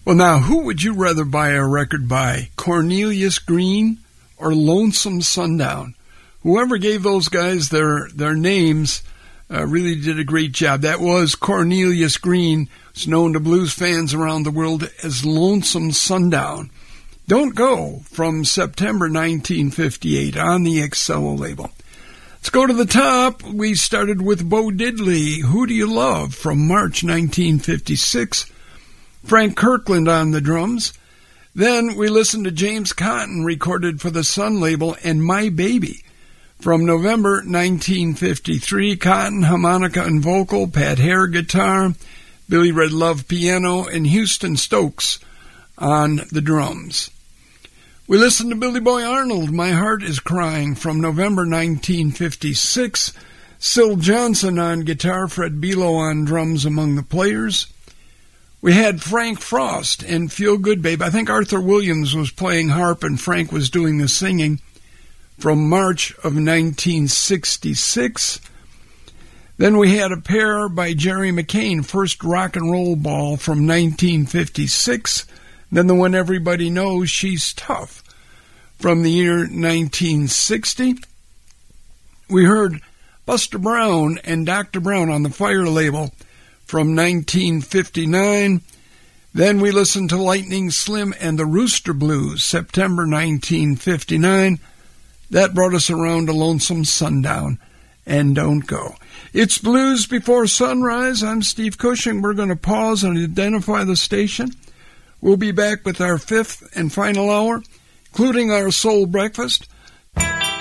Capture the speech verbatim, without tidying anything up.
Well, now, who would you rather buy a record by, Cornelius Green or Lonesome Sundown? Whoever gave those guys their their names uh, really did a great job. That was Cornelius Green. It's known to blues fans around the world as Lonesome Sundown. Don't Go from September nineteen fifty-eight on the Excello label. Let's go to the top. We started with Bo Diddley, Who Do You Love, from March nineteen fifty-six. Frank Kirkland on the drums. Then we listened to James Cotton, recorded for the Sun label, and My Baby from November nineteen fifty-three. Cotton, harmonica and vocal, Pat Hare guitar, Billy Red Love piano, and Houston Stokes on the drums. We listened to Billy Boy Arnold, My Heart Is Crying, from November nineteen fifty-six. Syl Johnson on guitar, Fred Belo on drums among the players. We had Frank Frost and Feel Good Babe. I think Arthur Williams was playing harp and Frank was doing the singing, from March of nineteen sixty-six. Then we had a pair by Jerry McCain, First Rock and Roll Ball, from nineteen fifty-six. Then the one everybody knows, She's Tough, from the year nineteen sixty. We heard Buster Brown and Doctor Brown on the Fire label from nineteen fifty-nine. Then we listened to Lightning Slim and the Rooster Blues, September nineteen fifty-nine. That brought us around to Lonesome Sundown and Don't Go. It's Blues Before Sunrise. I'm Steve Cushing. We're going to pause and identify the station. We'll be back with our fifth and final hour, including our soul breakfast,